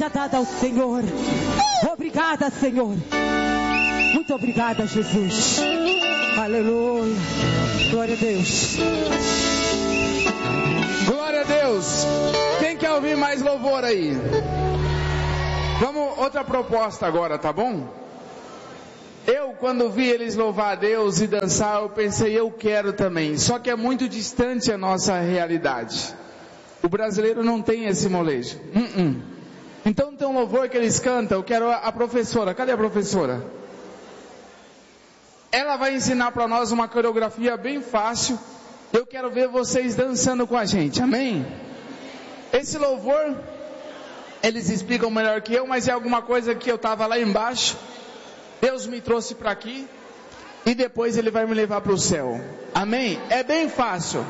seja dada ao Senhor. Obrigada, Senhor. Muito obrigada, Jesus. Aleluia. Glória a Deus. Glória a Deus. Quem quer ouvir mais louvor aí? Vamos, outra proposta agora, tá bom? Eu, quando vi eles louvar a Deus e dançar, eu pensei, eu quero também. Só que é muito distante a nossa realidade. O brasileiro não tem esse molejo. Então tem um louvor que eles cantam. Eu quero a professora. Cadê a professora? Ela vai ensinar para nós uma coreografia bem fácil. Eu quero ver vocês dançando com a gente. Amém? Esse louvor, eles explicam melhor que eu, mas é alguma coisa que eu estava lá embaixo. Deus me trouxe para aqui. E depois Ele vai me levar para o céu. Amém? É bem fácil.